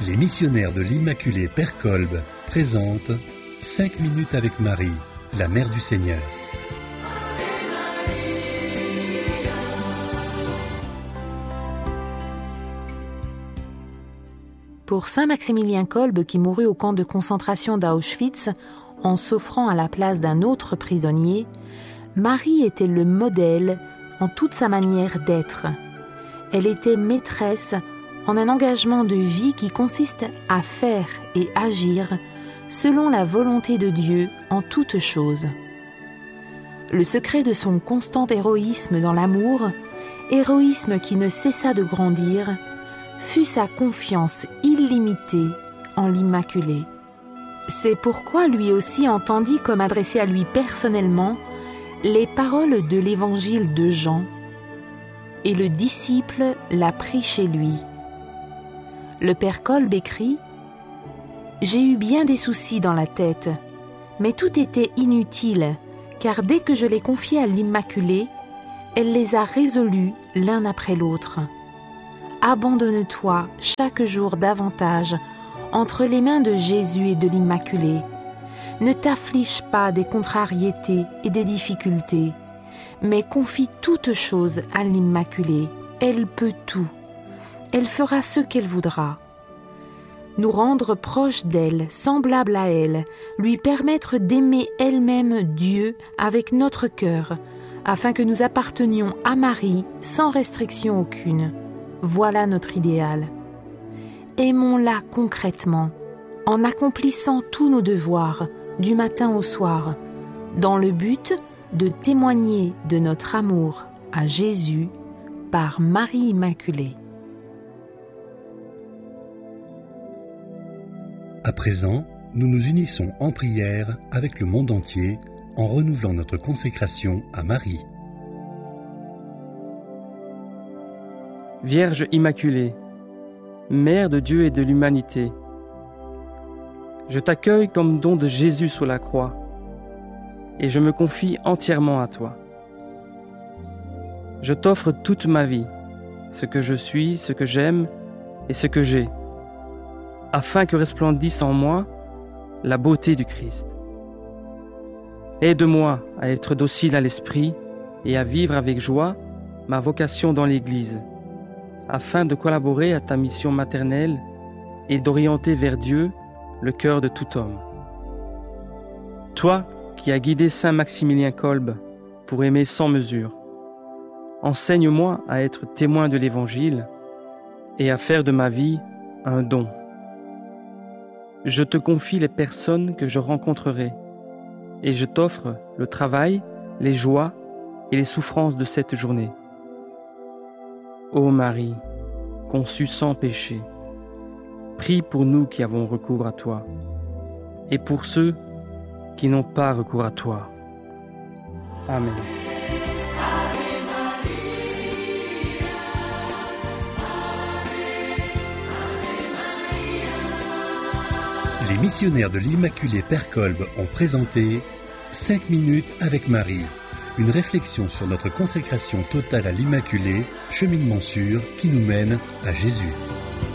Les missionnaires de l'Immaculée Père Kolb présentent 5 minutes avec Marie, la Mère du Seigneur. Pour saint Maximilien Kolb, qui mourut au camp de concentration d'Auschwitz en s'offrant à la place d'un autre prisonnier, Marie était le modèle en toute sa manière d'être. Elle était maîtresse en un engagement de vie qui consiste à faire et agir selon la volonté de Dieu en toutes choses. Le secret de son constant héroïsme dans l'amour, héroïsme qui ne cessa de grandir, fut sa confiance illimitée en l'Immaculée. C'est pourquoi lui aussi entendit comme adressées à lui personnellement les paroles de l'évangile de Jean, et le disciple l'a pris chez lui. Le père Kolb écrit « J'ai eu bien des soucis dans la tête, mais tout était inutile, car dès que je les confiais à l'Immaculée, elle les a résolus l'un après l'autre. Abandonne-toi chaque jour davantage entre les mains de Jésus et de l'Immaculée. Ne t'afflige pas des contrariétés et des difficultés, mais confie toutes choses à l'Immaculée. Elle peut tout. Elle fera ce qu'elle voudra. Nous rendre proches d'elle, semblables à elle, lui permettre d'aimer elle-même Dieu avec notre cœur, afin que nous appartenions à Marie sans restriction aucune. Voilà notre idéal. Aimons-la concrètement, en accomplissant tous nos devoirs, du matin au soir, dans le but de témoigner de notre amour à Jésus par Marie Immaculée. À présent, nous nous unissons en prière avec le monde entier en renouvelant notre consécration à Marie. Vierge Immaculée, Mère de Dieu et de l'humanité, je t'accueille comme don de Jésus sur la croix et je me confie entièrement à toi. Je t'offre toute ma vie, ce que je suis, ce que j'aime et ce que j'ai, afin que resplendisse en moi la beauté du Christ. Aide-moi à être docile à l'esprit et à vivre avec joie ma vocation dans l'Église, afin de collaborer à ta mission maternelle et d'orienter vers Dieu le cœur de tout homme. Toi qui as guidé saint Maximilien Kolb pour aimer sans mesure, enseigne-moi à être témoin de l'Évangile et à faire de ma vie un don. Je te confie les personnes que je rencontrerai et je t'offre le travail, les joies et les souffrances de cette journée. Ô Marie, conçue sans péché, prie pour nous qui avons recours à toi et pour ceux qui n'ont pas recours à toi. Amen. Les missionnaires de l'Immaculée Père Kolb ont présenté 5 minutes avec Marie, une réflexion sur notre consécration totale à l'Immaculée, cheminement sûr qui nous mène à Jésus.